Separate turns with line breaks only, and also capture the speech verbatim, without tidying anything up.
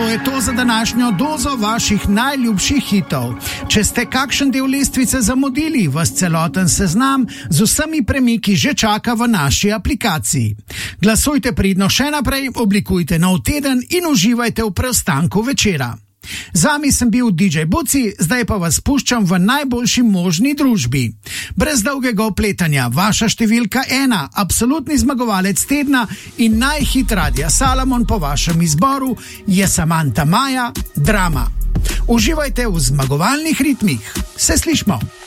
je to za današnjo dozo vaših najljubših hitov. Če ste kakšen del lestvice zamudili, vas celoten seznam z vsemi premiki že čaka v naši aplikaciji. Glasujte pridno še naprej, oblikujte nov teden in uživajte v preostanku večera. Zami sem bil D J Buci, zdaj pa vas puščam v najboljši možni družbi. Brez dolgega opletanja, vaša številka ena, absolutni zmagovalec tedna in najhit Radia Salamon po vašem izboru je Samantha Maja, Drama. Uživajte v zmagovalnih ritmih. Se slišmo.